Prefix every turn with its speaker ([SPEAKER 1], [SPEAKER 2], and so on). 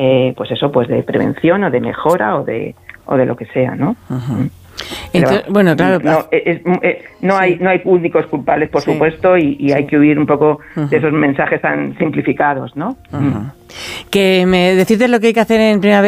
[SPEAKER 1] pues eso, pues de prevención o de mejora o de lo que sea, ¿no?
[SPEAKER 2] Uh-huh. Entonces, bueno, claro.
[SPEAKER 1] No hay únicos culpables, por supuesto, y hay que huir un poco de esos mensajes tan simplificados, ¿no?
[SPEAKER 2] Que me decirte lo que hay que hacer en primavera.